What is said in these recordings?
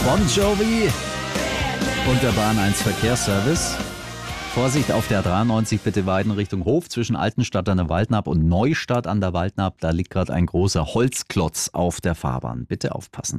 Bon Jovi und der Bahn 1 Verkehrsservice. Vorsicht auf der A93 bitte Weiden Richtung Hof zwischen Altenstadt an der Waldnaab und Neustadt an der Waldnaab. Da liegt gerade ein großer Holzklotz auf der Fahrbahn. Bitte aufpassen.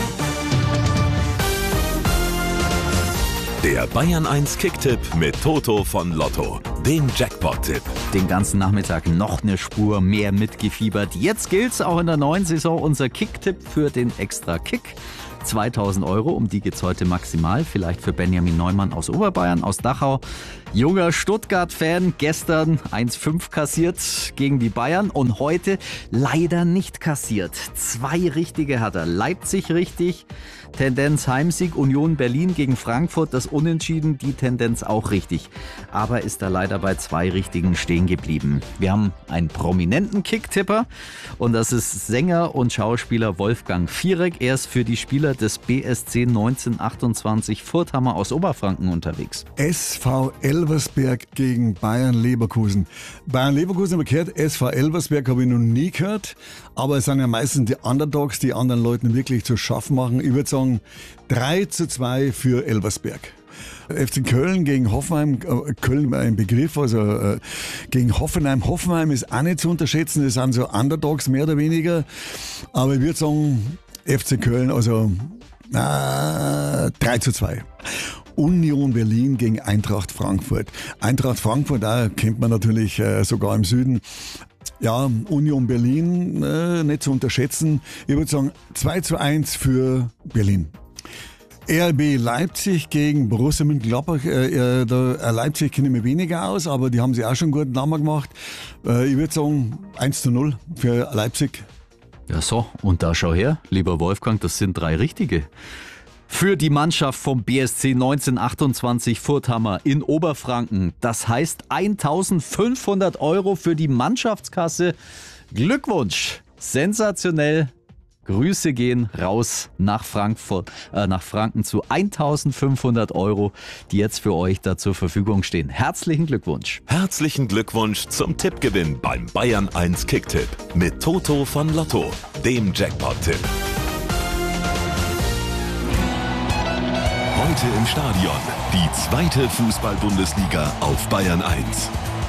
Der Bayern 1 Kicktipp mit Toto von Lotto, dem Jackpot-Tipp. Den ganzen Nachmittag noch eine Spur mehr mitgefiebert. Jetzt gilt's auch in der neuen Saison unser Kicktipp für den Extra-Kick. 2.000 €, um die geht's heute maximal. Vielleicht für Benjamin Neumann aus Oberbayern, aus Dachau. Junger Stuttgart-Fan, gestern 1,5 kassiert gegen die Bayern und heute leider nicht kassiert. 2 richtige hat er. Leipzig richtig, Tendenz Heimsieg, Union Berlin gegen Frankfurt, das Unentschieden, die Tendenz auch richtig. Aber ist da leider bei 2 richtigen stehen geblieben. Wir haben einen prominenten Kicktipper und das ist Sänger und Schauspieler Wolfgang Fierek. Er ist für die Spieler des BSC 1928 Furthammer aus Oberfranken unterwegs. SV Elversberg gegen Bayern Leverkusen. Bayern Leverkusen habe ich gehört, SV Elversberg habe ich noch nie gehört, aber es sind ja meistens die Underdogs, die anderen Leuten wirklich zu schaffen machen. Ich würde sagen 3:2 für Elversberg. FC Köln gegen Hoffenheim, Köln ein Begriff, also gegen Hoffenheim. Hoffenheim ist auch nicht zu unterschätzen, das sind so Underdogs mehr oder weniger, aber ich würde sagen FC Köln, also 3:2. Union Berlin gegen Eintracht Frankfurt. Eintracht Frankfurt, da kennt man natürlich sogar im Süden. Ja, Union Berlin nicht zu unterschätzen. Ich würde sagen 2:1 für Berlin. RB Leipzig gegen Borussia Mönchengladbach. Leipzig kenne ich mir weniger aus, aber die haben sich auch schon einen guten Namen gemacht. Ich würde sagen 1:0 für Leipzig. Ja so, und da schau her, lieber Wolfgang, das sind 3 richtige. Für die Mannschaft vom BSC 1928 Furthammer in Oberfranken. Das heißt 1.500 € für die Mannschaftskasse. Glückwunsch! Sensationell! Grüße gehen raus nach Franken zu 1.500 €, die jetzt für euch da zur Verfügung stehen. Herzlichen Glückwunsch. Herzlichen Glückwunsch zum Tippgewinn beim Bayern 1 Kicktipp mit Toto von Lotto, dem Jackpot-Tipp. Heute im Stadion die 2. Fußball-Bundesliga auf Bayern 1.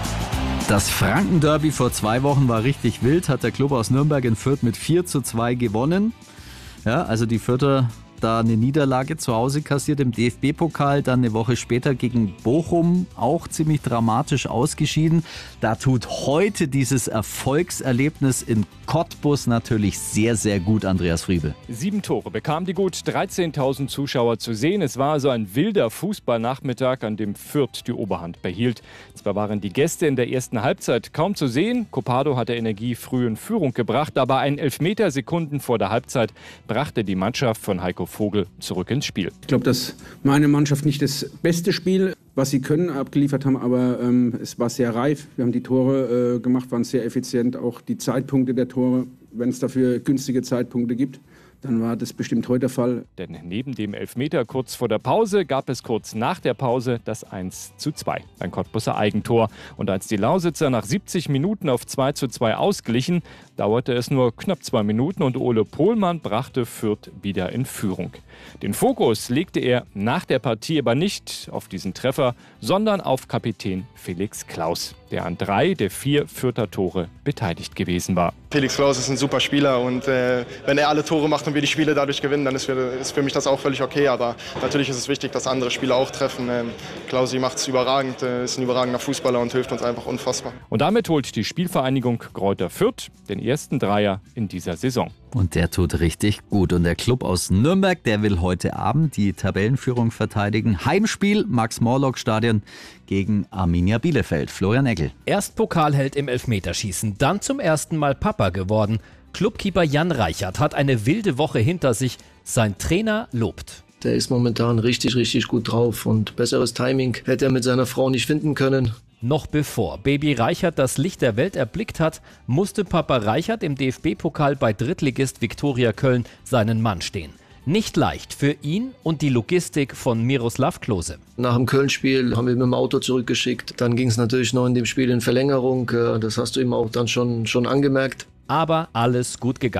Das Franken-Derby vor 2 Wochen war richtig wild, hat der Club aus Nürnberg in Fürth mit 4:2 gewonnen. Ja, also die Fürther da eine Niederlage zu Hause kassiert im DFB-Pokal, dann eine Woche später gegen Bochum auch ziemlich dramatisch ausgeschieden. Da tut heute dieses Erfolgserlebnis in Cottbus natürlich sehr, sehr gut, Andreas Friebel. 7 Tore bekamen die gut 13.000 Zuschauer zu sehen. Es war also ein wilder Fußballnachmittag, an dem Fürth die Oberhand behielt. Zwar waren die Gäste in der ersten Halbzeit kaum zu sehen. Copado hatte Energie früh in Führung gebracht, aber einen Elfmeter Sekunden vor der Halbzeit brachte die Mannschaft von Heiko Vogel zurück ins Spiel. Ich glaube, dass meine Mannschaft nicht das beste Spiel, was sie können, abgeliefert haben, aber es war sehr reif. Wir haben die Tore gemacht, waren sehr effizient. Auch die Zeitpunkte der Tore, wenn es dafür günstige Zeitpunkte gibt, dann war das bestimmt heute der Fall. Denn neben dem Elfmeter kurz vor der Pause gab es kurz nach der Pause das 1:2, ein Cottbuser Eigentor. Und als die Lausitzer nach 70 Minuten auf 2:2 ausglichen, dauerte es nur knapp 2 Minuten und Ole Pohlmann brachte Fürth wieder in Führung. Den Fokus legte er nach der Partie aber nicht auf diesen Treffer, sondern auf Kapitän Felix Klaus, der an 3 der 4 Fürther Tore beteiligt gewesen war. Felix Klaus ist ein super Spieler und wenn er alle Tore macht und wir die Spiele dadurch gewinnen, dann ist für mich das auch völlig okay. Aber natürlich ist es wichtig, dass andere Spieler auch treffen. Klausi macht es überragend, ist ein überragender Fußballer und hilft uns einfach unfassbar. Und damit holt die Spielvereinigung Greuther Fürth den ersten Dreier in dieser Saison. Und der tut richtig gut. Und der Club aus Nürnberg, der will heute Abend die Tabellenführung verteidigen. Heimspiel, Max-Morlock-Stadion gegen Arminia Bielefeld. Florian Egger. Erst Pokalheld im Elfmeterschießen, dann zum ersten Mal Papa geworden. Clubkeeper Jan Reichert hat eine wilde Woche hinter sich. Sein Trainer lobt. Der ist momentan richtig, richtig gut drauf und besseres Timing hätte er mit seiner Frau nicht finden können. Noch bevor Baby Reichert das Licht der Welt erblickt hat, musste Papa Reichert im DFB-Pokal bei Drittligist Viktoria Köln seinen Mann stehen. Nicht leicht für ihn und die Logistik von Miroslav Klose. Nach dem Köln-Spiel haben wir mit dem Auto zurückgeschickt. Dann ging es natürlich noch in dem Spiel in Verlängerung. Das hast du ihm auch dann schon angemerkt. Aber alles gut gegangen.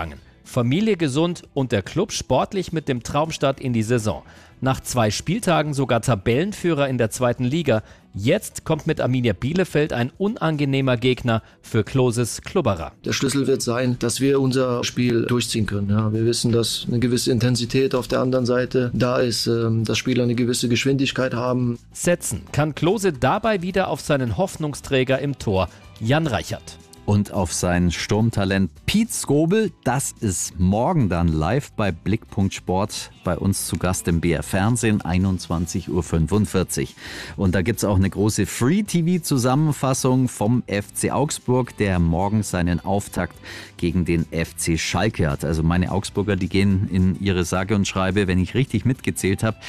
Familie gesund und der Club sportlich mit dem Traumstart in die Saison. Nach 2 Spieltagen sogar Tabellenführer in der 2. Liga. Jetzt kommt mit Arminia Bielefeld ein unangenehmer Gegner für Kloses Klubberer. Der Schlüssel wird sein, dass wir unser Spiel durchziehen können. Ja, wir wissen, dass eine gewisse Intensität auf der anderen Seite da ist, dass Spieler eine gewisse Geschwindigkeit haben. Setzen kann Klose dabei wieder auf seinen Hoffnungsträger im Tor, Jan Reichert. Und auf sein Sturmtalent Piet Skobel, das ist morgen dann live bei Blickpunkt Sport bei uns zu Gast im BR Fernsehen, 21:45 Uhr. Und da gibt es auch eine große Free-TV-Zusammenfassung vom FC Augsburg, der morgen seinen Auftakt gegen den FC Schalke hat. Also meine Augsburger, die gehen in ihre sage und schreibe, wenn ich richtig mitgezählt habe,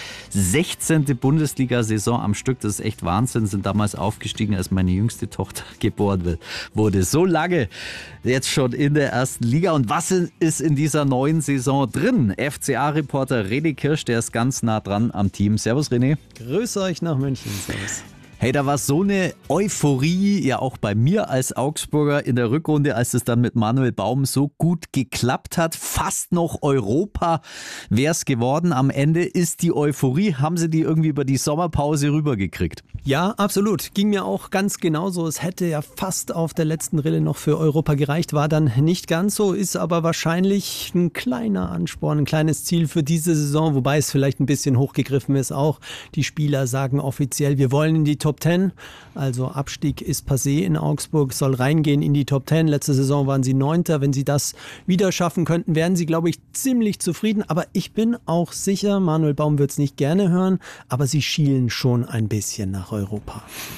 16. Bundesliga-Saison am Stück. Das ist echt Wahnsinn, sind damals aufgestiegen, als meine jüngste Tochter geboren wurde. So lange jetzt schon in der 1. Liga. Und was ist in dieser neuen Saison drin? FCA-Reporter René Kirsch, der ist ganz nah dran am Team. Servus René. Grüß euch nach München. Servus. Hey, da war so eine Euphorie, ja auch bei mir als Augsburger in der Rückrunde, als es dann mit Manuel Baum so gut geklappt hat. Fast noch Europa wäre es geworden. Am Ende ist die Euphorie, haben sie die irgendwie über die Sommerpause rübergekriegt? Ja, absolut. Ging mir auch ganz genauso. Es hätte ja fast auf der letzten Rille noch für Europa gereicht, war dann nicht ganz so, ist aber wahrscheinlich ein kleiner Ansporn, ein kleines Ziel für diese Saison, wobei es vielleicht ein bisschen hochgegriffen ist auch. Die Spieler sagen offiziell, wir wollen in die Top 10, also Abstieg ist passé in Augsburg, soll reingehen in die Top 10. Letzte Saison waren sie 9. Wenn sie das wieder schaffen könnten, wären sie, glaube ich, ziemlich zufrieden. Aber ich bin auch sicher, Manuel Baum wird es nicht gerne hören, aber sie schielen schon ein bisschen nach Europa.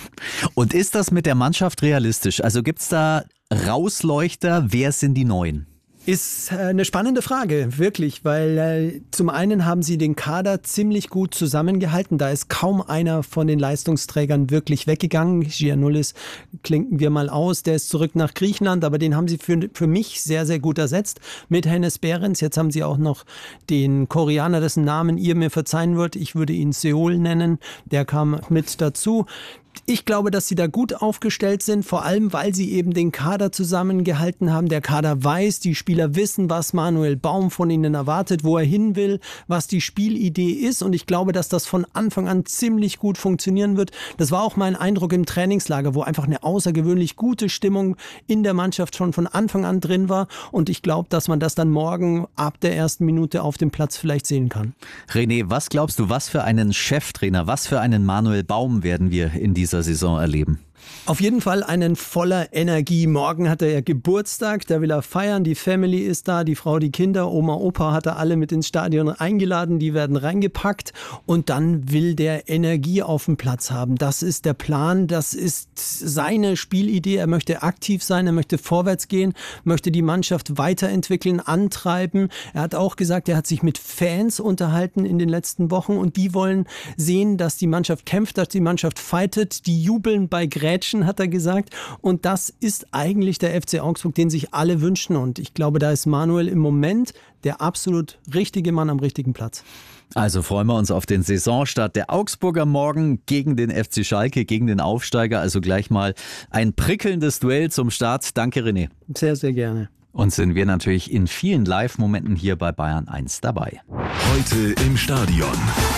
Und ist das mit der Mannschaft realistisch? Also gibt es da Rausleuchter? Wer sind die Neuen? Ist eine spannende Frage, wirklich, weil zum einen haben sie den Kader ziemlich gut zusammengehalten. Da ist kaum einer von den Leistungsträgern wirklich weggegangen. Giannoulis klinken wir mal aus, der ist zurück nach Griechenland, aber den haben sie für mich sehr, sehr gut ersetzt mit Hennes Behrens. Jetzt haben sie auch noch den Koreaner, dessen Namen ihr mir verzeihen wollt. Ich würde ihn Seol nennen. Der kam mit dazu. Ich glaube, dass sie da gut aufgestellt sind, vor allem, weil sie eben den Kader zusammengehalten haben. Der Kader weiß, die Spieler wissen, was Manuel Baum von ihnen erwartet, wo er hin will, was die Spielidee ist. Und ich glaube, dass das von Anfang an ziemlich gut funktionieren wird. Das war auch mein Eindruck im Trainingslager, wo einfach eine außergewöhnlich gute Stimmung in der Mannschaft schon von Anfang an drin war. Und ich glaube, dass man das dann morgen ab der ersten Minute auf dem Platz vielleicht sehen kann. René, was glaubst du, was für einen Cheftrainer, was für einen Manuel Baum werden wir in dieser Saison erleben? Auf jeden Fall einen voller Energie. Morgen hat er ja Geburtstag, da will er feiern, die Family ist da, die Frau, die Kinder, Oma, Opa hat er alle mit ins Stadion eingeladen, die werden reingepackt und dann will der Energie auf dem Platz haben. Das ist der Plan, das ist seine Spielidee. Er möchte aktiv sein, er möchte vorwärts gehen, möchte die Mannschaft weiterentwickeln, antreiben. Er hat auch gesagt, er hat sich mit Fans unterhalten in den letzten Wochen und die wollen sehen, dass die Mannschaft kämpft, dass die Mannschaft fightet, die jubeln bei Grätschen, hat er gesagt. Und das ist eigentlich der FC Augsburg, den sich alle wünschen. Und ich glaube, da ist Manuel im Moment der absolut richtige Mann am richtigen Platz. Also freuen wir uns auf den Saisonstart der Augsburger morgen gegen den FC Schalke, gegen den Aufsteiger. Also gleich mal ein prickelndes Duell zum Start. Danke, René. Sehr, sehr gerne. Und sind wir natürlich in vielen Live-Momenten hier bei Bayern 1 dabei. Heute im Stadion.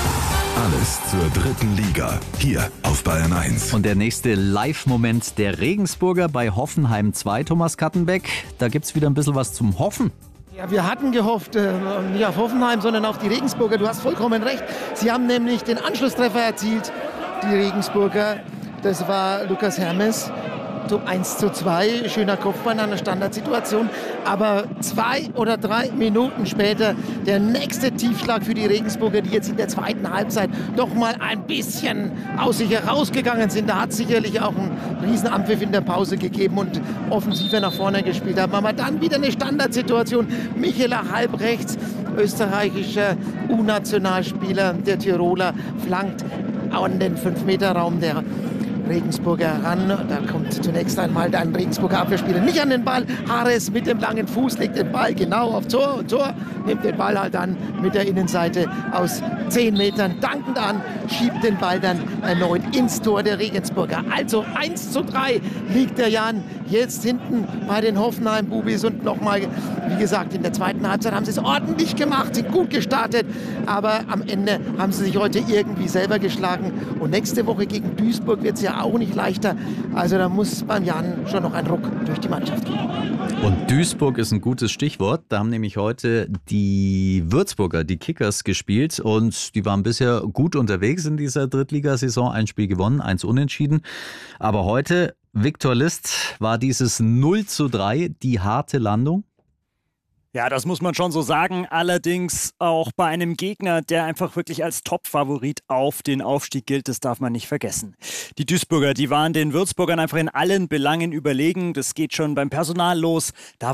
Alles zur 3. Liga, hier auf Bayern 1. Und der nächste Live-Moment der Regensburger bei Hoffenheim 2, Thomas Kattenbeck. Da gibt es wieder ein bisschen was zum Hoffen. Ja, wir hatten gehofft, nicht auf Hoffenheim, sondern auf die Regensburger. Du hast vollkommen recht. Sie haben nämlich den Anschlusstreffer erzielt, die Regensburger. Das war Lukas Hermes. 1:2, schöner Kopfball in einer Standardsituation. Aber 2 oder 3 Minuten später der nächste Tiefschlag für die Regensburger, die jetzt in der zweiten Halbzeit doch mal ein bisschen aus sich herausgegangen sind. Da hat es sicherlich auch einen Riesenanpfiff in der Pause gegeben und offensiver nach vorne gespielt haben. Aber dann wieder eine Standardsituation. Micheler halb rechts, österreichischer U-Nationalspieler, der Tiroler, flankt an den 5-Meter-Raum der Regensburger ran. Da kommt zunächst einmal ein Regensburger Abwehrspieler nicht an den Ball. Harris mit dem langen Fuß legt den Ball genau auf Tor und Tor nimmt den Ball halt dann mit der Innenseite aus 10 Metern dankend an, schiebt den Ball dann erneut ins Tor der Regensburger. Also 1:3 liegt der Jan jetzt hinten bei den Hoffenheim-Bubis und nochmal, wie gesagt, in der zweiten Halbzeit haben sie es ordentlich gemacht, sind gut gestartet, aber am Ende haben sie sich heute irgendwie selber geschlagen und nächste Woche gegen Duisburg wird es ja auch nicht leichter, also da muss beim Jan schon noch ein Ruck durch die Mannschaft gehen. Und Duisburg ist ein gutes Stichwort, da haben nämlich heute die Würzburger, die Kickers gespielt und die waren bisher gut unterwegs in dieser Drittligasaison, ein Spiel gewonnen, 1 unentschieden, aber heute Viktor List, war dieses 0:3 die harte Landung? Ja, das muss man schon so sagen. Allerdings auch bei einem Gegner, der einfach wirklich als Top-Favorit auf den Aufstieg gilt, das darf man nicht vergessen. Die Duisburger, die waren den Würzburgern einfach in allen Belangen überlegen. Das geht schon beim Personal los. Da